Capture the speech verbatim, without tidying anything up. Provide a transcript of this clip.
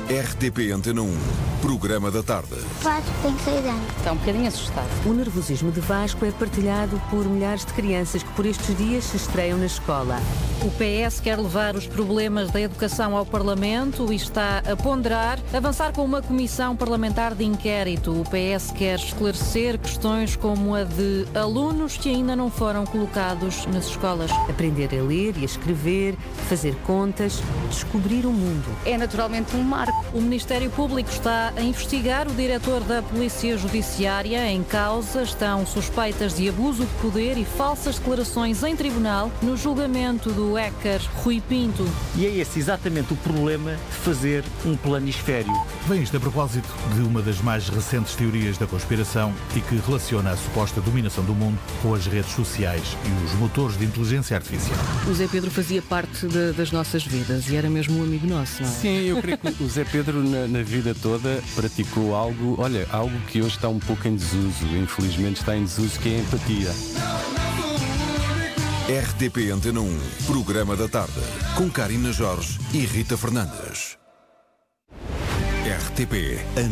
R T P Antena um, programa da tarde. Vasco tem seis anos. Está um bocadinho assustado. O nervosismo de Vasco é partilhado por milhares de crianças que por estes dias se estreiam na escola. O P S quer levar os problemas da educação ao Parlamento e está a ponderar avançar com uma comissão parlamentar de inquérito. O P S quer esclarecer questões como a de alunos que ainda não foram colocados nas escolas. Aprender a ler e a escrever, fazer contas, descobrir o mundo. É naturalmente um marco. O Ministério Público está a investigar o diretor da Polícia Judiciária. Em causa estão suspeitas de abuso de poder e falsas declarações em tribunal no julgamento do hacker Rui Pinto. E é esse exatamente o problema de fazer um planisfério. Vem isto a propósito de uma das mais recentes teorias da conspiração e que relaciona a suposta dominação do mundo com as redes sociais e os motores de inteligência artificial. O Zé Pedro fazia parte de, das nossas vidas e era mesmo um amigo nosso, não é? Sim, eu creio que o Zé Pedro na, na vida toda praticou algo, olha, algo que hoje está um pouco em desuso, infelizmente está em desuso, que é a empatia. R T P Antena um, programa da tarde, com Karina Jorge e Rita Fernandes. R T P